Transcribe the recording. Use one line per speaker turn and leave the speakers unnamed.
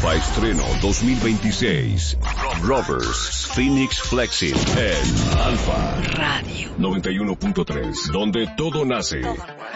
Ropa Estreno 2026. Rovers Phoenix Flexing en Alfa Radio 91.3, donde todo nace.